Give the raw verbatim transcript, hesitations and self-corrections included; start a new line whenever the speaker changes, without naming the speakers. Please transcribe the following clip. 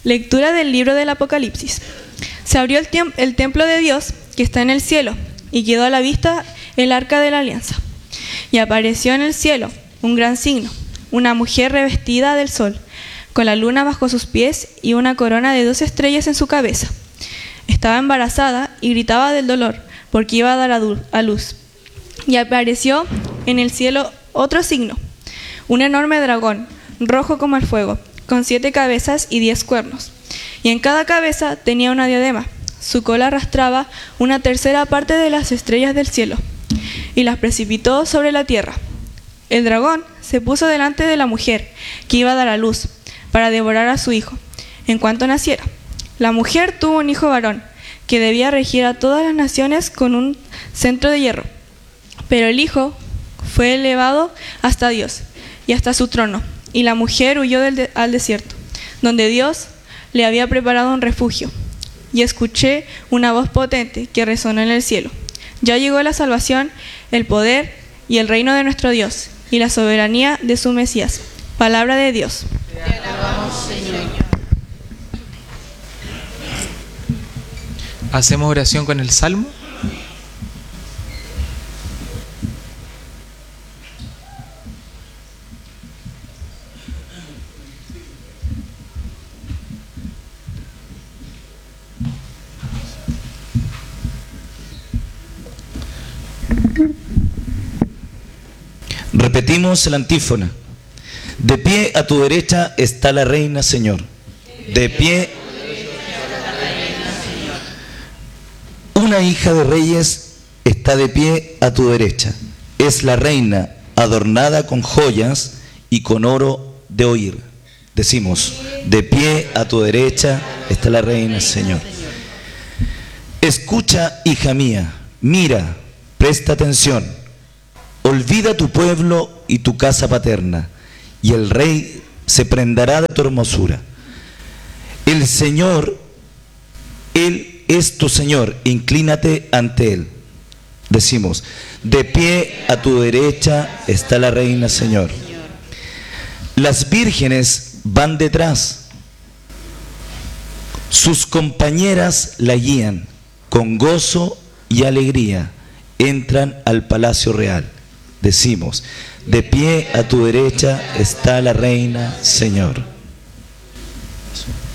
Lectura del libro del Apocalipsis. Se abrió el, tiemp- el templo de Dios que está en el cielo, y quedó a la vista el arca de la alianza. Y apareció en el cielo un gran signo, una mujer revestida del sol, con la luna bajo sus pies y una corona de dos estrellas en su cabeza. Estaba embarazada y gritaba del dolor, porque iba a dar a, du- a luz. Y apareció en el cielo otro signo, un enorme dragón, rojo como el fuego, con siete cabezas y diez cuernos. Y en cada cabeza tenía una diadema. Su cola arrastraba una tercera parte de las estrellas del cielo, y las precipitó sobre la tierra. El dragón se puso delante de la mujer, que iba a dar a luz, para devorar a su hijo, en cuanto naciera. La mujer tuvo un hijo varón, que debía regir a todas las naciones con un cetro de hierro. Pero el hijo fue elevado hasta Dios y hasta su trono, y la mujer huyó del de- al desierto, donde Dios le había preparado un refugio. Y escuché una voz potente que resonó en el cielo: ya llegó la salvación, el poder y el reino de nuestro Dios, y la soberanía de su Mesías. Palabra de Dios.
Te alabamos, Señor.
Hacemos oración con el Salmo.
Repetimos la antífona. De pie a tu derecha está la reina, Señor. De pie. Una hija de reyes está de pie a tu derecha. Es la reina adornada con joyas y con oro de oír. Decimos, de pie a tu derecha está la reina, Señor. Escucha, hija mía, mira, presta atención. Olvida tu pueblo y tu casa paterna, y el rey se prendará de tu hermosura. El Señor, Él es tu Señor, inclínate ante Él. Decimos, de pie a tu derecha está la reina, Señor. Las vírgenes van detrás, sus compañeras la guían, con gozo y alegría entran al palacio real. Decimos, de pie a tu derecha está la reina, Señor.